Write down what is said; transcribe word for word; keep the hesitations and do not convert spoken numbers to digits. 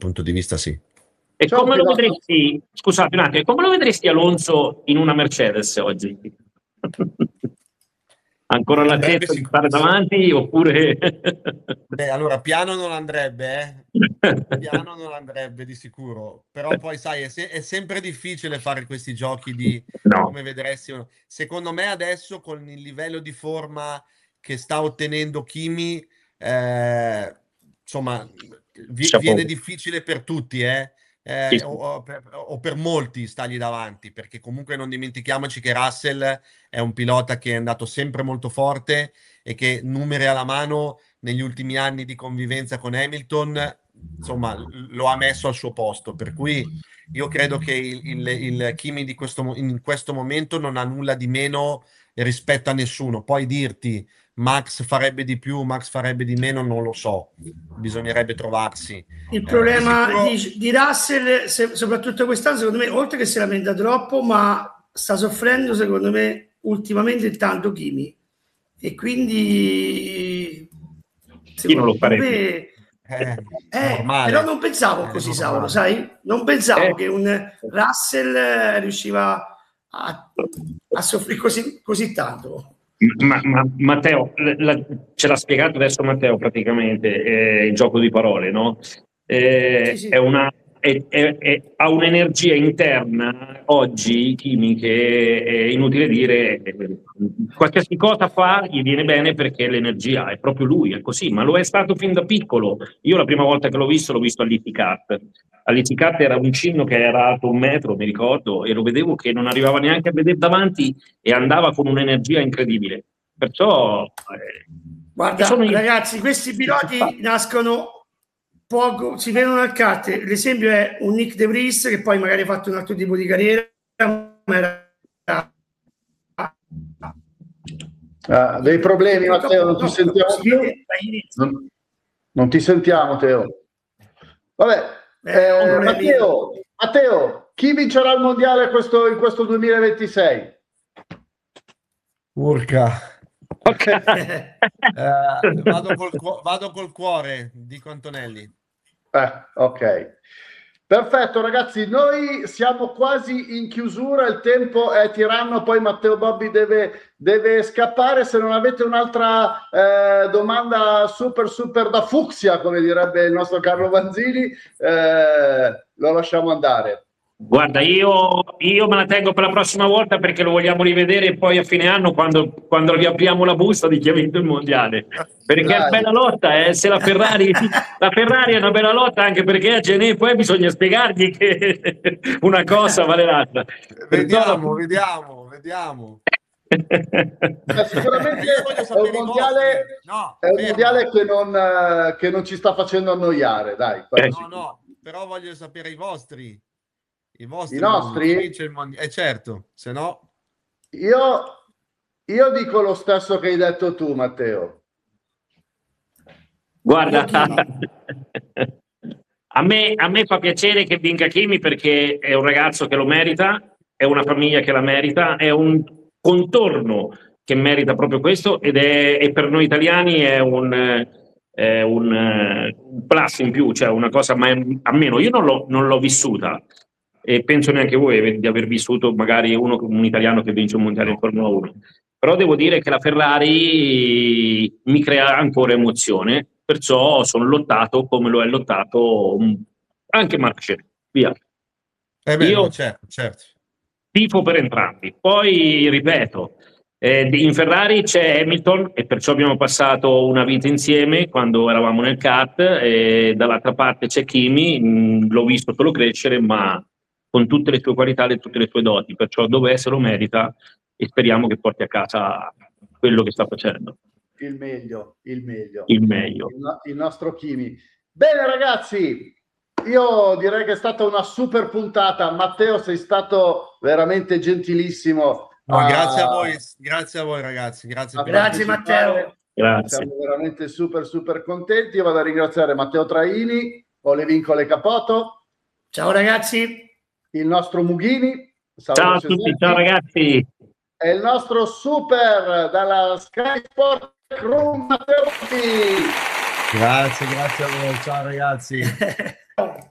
punto di vista sì. E come lo vedresti, scusate un attimo, come lo vedresti Alonso in una Mercedes oggi? Ancora l'attesa di stare davanti oppure... Beh, allora piano non andrebbe, eh? Piano non andrebbe di sicuro, però poi sai, è, se- è sempre difficile fare questi giochi di No. come vedresti. Secondo me adesso con il livello di forma che sta ottenendo Kimi, eh, insomma, vi- viene difficile per tutti, eh? Eh, o, o per, o per molti stargli davanti, perché comunque non dimentichiamoci che Russell è un pilota che è andato sempre molto forte e che numeri alla mano negli ultimi anni di convivenza con Hamilton, insomma, lo ha messo al suo posto, per cui io credo che il, il, il Kimi di questo, in questo momento non ha nulla di meno rispetto a nessuno. Poi dirti Max farebbe di più, Max farebbe di meno, non lo so, bisognerebbe trovarsi. Il problema eh, di, sicuro... di, di Russell, se, soprattutto quest'anno, secondo me, oltre che si lamenta troppo, ma sta soffrendo, secondo me, ultimamente tanto Kimi. E quindi chi non lo farebbe? me, eh, eh, però non pensavo così, Sauro, sai? Non pensavo eh. che un Russell riusciva a, a soffrire così, così tanto. Ma, ma Matteo, la, ce l'ha spiegato adesso Matteo praticamente, eh, il gioco di parole, no? Eh, sì, sì. È una, è, è, è, ha un'energia interna oggi, Kimi, che è inutile dire, qualsiasi cosa fa gli viene bene perché l'energia è proprio lui, è così, ma lo è stato fin da piccolo. Io la prima volta che l'ho visto l'ho visto all'Iticat. All'Iticat era un cinno che era alto un metro, mi ricordo, e lo vedevo che non arrivava neanche a vedere davanti e andava con un'energia incredibile. Perciò eh, guarda, sono ragazzi, questi piloti nascono poco, si vedono al kart. L'esempio è un Nick De Vries che poi magari ha fatto un altro tipo di carriera, ma era... ah, dei problemi, Matteo, non ti sentiamo più. Non, non ti sentiamo, Teo. Vabbè. Eh, Matteo, Matteo, chi vincerà il mondiale questo, in questo duemilaventisei? Urca. Okay. eh, vado, col, vado col cuore, dico Antonelli. Eh, ok. Perfetto ragazzi, noi siamo quasi in chiusura, il tempo è tiranno, poi Matteo Bobbi deve, deve scappare. Se non avete un'altra eh, domanda super super da fucsia, come direbbe il nostro Carlo Vanzini, eh, lo lasciamo andare. Guarda, io, io me la tengo per la prossima volta perché lo vogliamo rivedere e poi a fine anno quando, quando riapriamo la busta di chi ha vinto il mondiale, perché Dai. È una bella lotta, eh? Se la Ferrari, la Ferrari è una bella lotta anche perché a Genè poi bisogna spiegargli che una cosa vale l'altra. Vediamo, vediamo, vediamo. Ma sicuramente è un mondiale, no, è un mondiale che, non, che non ci sta facendo annoiare, dai. Eh, no, no, però voglio sapere i vostri. I vostri I nostri? Vince il mondiale. Eh certo, se no... Io, io dico lo stesso che hai detto tu, Matteo. Guarda, a me, a me fa piacere che vinca Kimi perché è un ragazzo che lo merita, è una famiglia che la merita, è un contorno che merita proprio questo ed è, e per noi italiani è un, è un, un plus in più, cioè una cosa, ma almeno io non l'ho, non l'ho vissuta. E penso neanche voi di aver vissuto magari uno, un italiano che vince un mondiale in Formula uno, però devo dire che la Ferrari mi crea ancora emozione, perciò sono lottato come lo è lottato anche Marc Scherzer. Via. Eh beh, io no, certo, certo. tifo per entrambi. Poi ripeto, eh, in Ferrari c'è Hamilton e perciò abbiamo passato una vita insieme quando eravamo nel kart, e dall'altra parte c'è Kimi, mh, l'ho visto solo crescere, ma con tutte le sue qualità e tutte le sue doti, perciò dove se lo merita e speriamo che porti a casa quello che sta facendo. Il meglio, il meglio. Il meglio. Il, il nostro Kimi. Bene ragazzi, io direi che è stata una super puntata. Matteo, sei stato veramente gentilissimo. No, ah, grazie a voi, grazie a voi ragazzi. Grazie, grazie Matteo. Grazie. Siamo veramente super super contenti. Io vado a ringraziare Matteo Traini, Ole Vincole Capoto. Ciao ragazzi. Il nostro Mughini. Ciao a tutti, ciao ragazzi. E il nostro super dalla Sky Sport Room Matteo. Grazie, grazie a voi. Ciao ragazzi.